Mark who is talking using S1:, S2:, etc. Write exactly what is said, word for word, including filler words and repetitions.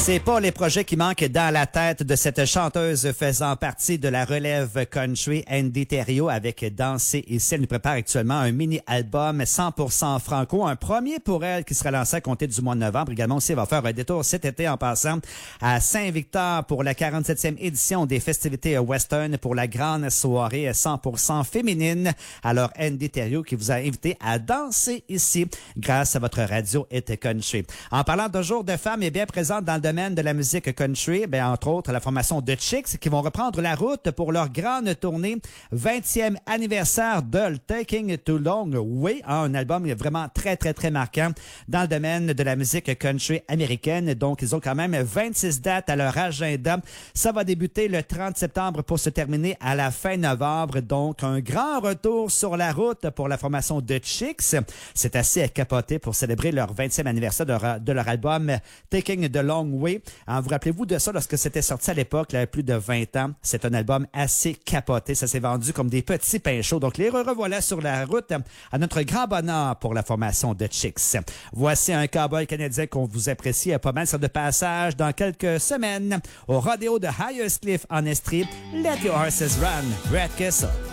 S1: C'est pas les projets qui manquent dans la tête de cette chanteuse faisant partie de la relève country, Andy Thériault, avec Danser ici. Elle nous prépare actuellement un mini-album cent pour cent franco, un premier pour elle qui sera lancé à compter du mois de novembre. Également aussi, elle va faire un détour cet été en passant à Saint-Victor pour la quarante-septième édition des festivités western pour la grande soirée cent pour cent féminine. Alors, Andy Thériault qui vous a invité à danser ici grâce à votre radio Hit Country. En parlant de jour de femmes, est bien présente dans le domaine de la musique country, ben, entre autres la formation The Chicks qui vont reprendre la route pour leur grande tournée vingtième anniversaire de Taking Too Long Way, un album vraiment très très très marquant dans le domaine de la musique country américaine. Donc ils ont quand même vingt-six dates à leur agenda. Ça va débuter le trente septembre pour se terminer à la fin novembre. Donc un grand retour sur la route pour la formation The Chicks. C'est assez à capoter pour célébrer leur vingtième anniversaire de leur, de leur album Taking the Long Way. Hein, vous rappelez-vous de ça lorsque c'était sorti à l'époque, il y a plus de vingt ans. C'est un album assez capoté. Ça s'est vendu comme des petits pains chauds. Donc, les revoilà sur la route à notre grand bonheur pour la formation de Chicks. Voici un cowboy canadien qu'on vous apprécie pas mal sur de passage dans quelques semaines au rodéo de Hyers Cliff en Estrie. Let Your Horses Run, Brad Kessel.